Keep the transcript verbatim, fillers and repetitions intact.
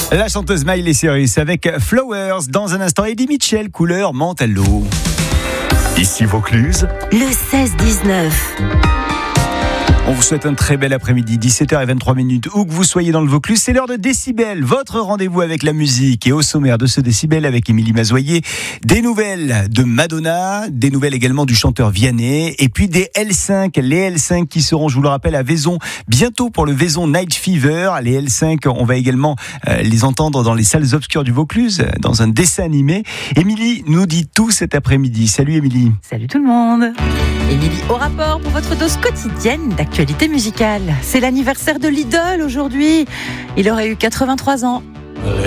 La chanteuse Miley Cyrus avec Flowers. Dans un instant, Eddie Mitchell, couleur menthe à l'eau. Ici Vaucluse, le seize dix-neuf. On vous souhaite un très bel après-midi, dix-sept heures vingt-trois minutes, où que vous soyez dans le Vaucluse. C'est l'heure de Décibel, votre rendez-vous avec la musique. Et au sommaire de ce Décibel avec Émilie Mazoyer, des nouvelles de Madonna, des nouvelles également du chanteur Vianney, et puis des L cinq, les L cinq qui seront, je vous le rappelle, à Vaison, bientôt pour le Vaison Night Fever. Les L cinq, on va également euh, les entendre dans les salles obscures du Vaucluse, dans un dessin animé. Émilie nous dit tout cet après-midi. Salut Émilie. Salut tout le monde. Émilie au rapport pour votre dose quotidienne d'actualité musicale. C'est l'anniversaire de l'idole aujourd'hui. Il aurait eu quatre-vingt-trois ans.